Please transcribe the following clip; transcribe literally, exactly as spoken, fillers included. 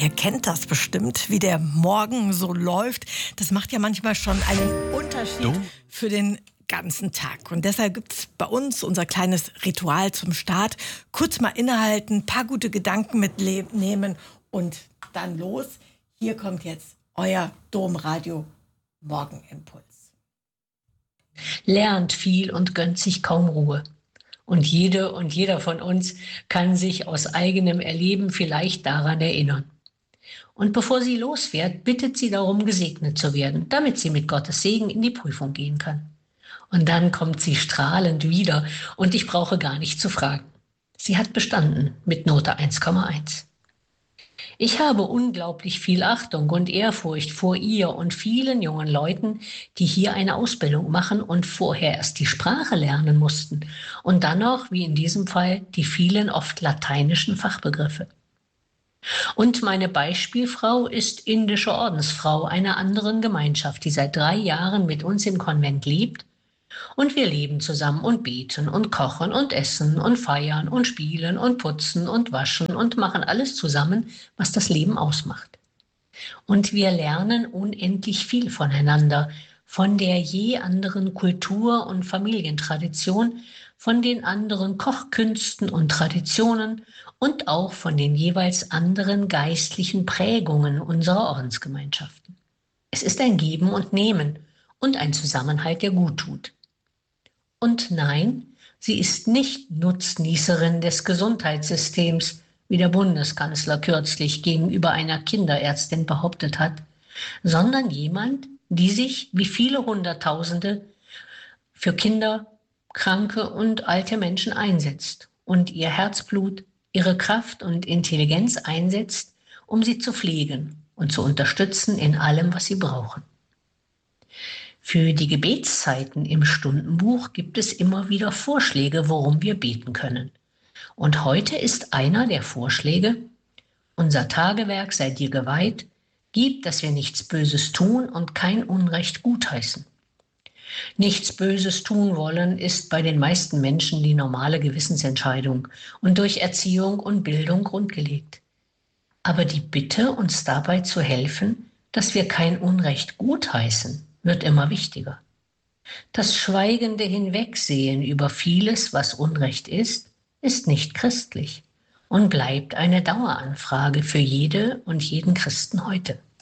Ihr kennt das bestimmt, wie der Morgen so läuft. Das macht ja manchmal schon einen Unterschied Du? für den ganzen Tag. Und deshalb gibt es bei uns unser kleines Ritual zum Start. Kurz mal innehalten, ein paar gute Gedanken mitnehmen und dann los. Hier kommt jetzt euer Domradio Morgenimpuls. Lernt viel und gönnt sich kaum Ruhe. Und jede und jeder von uns kann sich aus eigenem Erleben vielleicht daran erinnern. Und bevor sie losfährt, bittet sie darum, gesegnet zu werden, damit sie mit Gottes Segen in die Prüfung gehen kann. Und dann kommt sie strahlend wieder und ich brauche gar nicht zu fragen. Sie hat bestanden mit Note eins Komma eins. Ich habe unglaublich viel Achtung und Ehrfurcht vor ihr und vielen jungen Leuten, die hier eine Ausbildung machen und vorher erst die Sprache lernen mussten und dann noch, wie in diesem Fall, die vielen oft lateinischen Fachbegriffe. Und meine Beispielfrau ist indische Ordensfrau einer anderen Gemeinschaft, die seit drei Jahren mit uns im Konvent lebt. Und wir leben zusammen und beten und kochen und essen und feiern und spielen und putzen und waschen und machen alles zusammen, was das Leben ausmacht. Und wir lernen unendlich viel voneinander, von der je anderen Kultur und Familientradition, von den anderen Kochkünsten und Traditionen und auch von den jeweils anderen geistlichen Prägungen unserer Ordensgemeinschaften. Es ist ein Geben und Nehmen und ein Zusammenhalt, der gut tut. Und nein, sie ist nicht Nutznießerin des Gesundheitssystems, wie der Bundeskanzler kürzlich gegenüber einer Kinderärztin behauptet hat, sondern jemand, die sich, wie viele Hunderttausende, für Kinder, Kranke und alte Menschen einsetzt und ihr Herzblut, ihre Kraft und Intelligenz einsetzt, um sie zu pflegen und zu unterstützen in allem, was sie brauchen. Für die Gebetszeiten im Stundenbuch gibt es immer wieder Vorschläge, worum wir beten können. Und heute ist einer der Vorschläge: Unser Tagewerk sei dir geweiht, gib, dass wir nichts Böses tun und kein Unrecht gutheißen. Nichts Böses tun wollen ist bei den meisten Menschen die normale Gewissensentscheidung und durch Erziehung und Bildung grundgelegt. Aber die Bitte, uns dabei zu helfen, dass wir kein Unrecht gutheißen, wird immer wichtiger. Das schweigende Hinwegsehen über vieles, was Unrecht ist, ist nicht christlich und bleibt eine Daueranfrage für jede und jeden Christen heute.